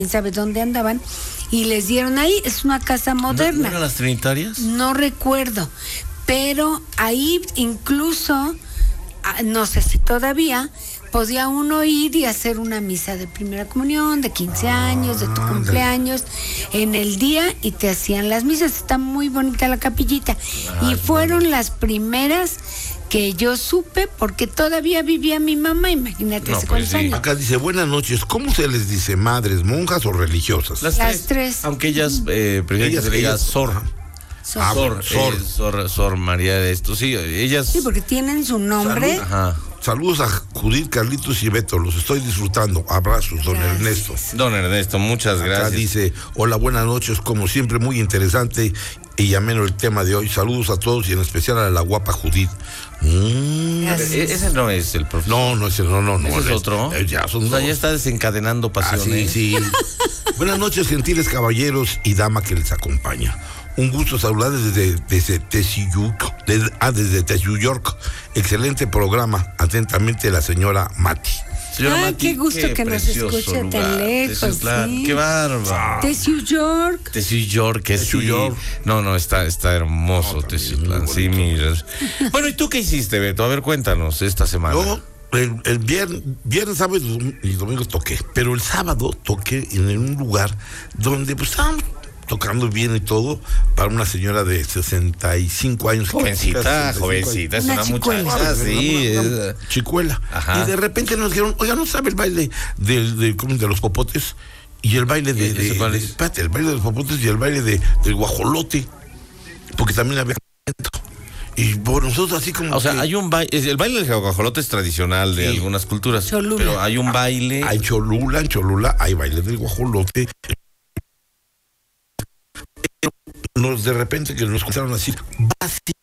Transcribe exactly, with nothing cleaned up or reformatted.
sabe dónde andaban, y les dieron ahí, es una casa moderna. ¿No, ¿no eran las Trinitarias? No recuerdo, pero ahí incluso, no sé si todavía, podía uno ir y hacer una misa de primera comunión, de quince años, de tu cumpleaños, en el día, y te hacían las misas. Está muy bonita la capillita. Ay, y fueron bueno. las primeras que yo supe, porque todavía vivía mi mamá, imagínate, No, hace pues cuántos sí. años. Acá dice, buenas noches, ¿cómo se les dice? ¿Madres, monjas o religiosas? Las, Las tres, tres. Aunque ellas eh, prefieren Ellas- que se le diga ellas- Sor. Son- Ah, Sor, Sor. eh, Sor, Sor María de esto. Sí, ellas. Sí, porque tienen su nombre. Salud. Ajá. Saludos a Judith, Carlitos y Beto, los estoy disfrutando. Abrazos, don Gracias. Ernesto. Don Ernesto, muchas Acá gracias. dice, hola, buenas noches, como siempre muy interesante y ameno el tema de hoy. Saludos a todos y en especial a la guapa Judith. Mm. Gracias. E- ese no es el profesor. No, no, ese no, no, no. ¿Ese es es- otro? eh, ya son O sea, dos. ya está desencadenando Ah, pasiones. sí, sí. Buenas noches, gentiles caballeros y dama que les acompaña. Un gusto saludar desde, desde Tessuyuk, desde, ah, desde Tessuyuk. Excelente programa. Atentamente, la señora Mati. Señora Ay, Mati, qué gusto que nos precioso escuche tan lugar. lejos, Teciutlán, sí. Qué bárbaro. Tessue York. Teciutlán, que sí. Teciutlán. No, no, está, está hermoso No, también Teciutlán. muy Sí, bonito. mira. Bueno, ¿y tú qué hiciste, Beto? A ver, cuéntanos esta semana. Yo, el, el viernes, viernes, sábado y dom- y domingo toqué, pero el sábado toqué en un lugar donde pues estábamos tocando bien y todo para una señora de sesenta y cinco años. Jovencita, sesenta y cinco jovencita, es Una una chicuela. muchacha, años. sí. Una- es- una chicuela. Ajá. Y de repente nos dijeron, oiga, ¿no sabe el baile del, de, ¿cómo? De los popotes? Y el baile de, ¿Ese de, cuál de- es? espérate, el baile de los popotes y el baile de, del guajolote, porque también había y por nosotros así como O sea, que- hay un baile, el baile del guajolote es tradicional de Sí. algunas culturas, Cholula. pero hay un baile. hay Cholula, en Cholula hay baile del guajolote. Nos de repente que nos contaron así, básicamente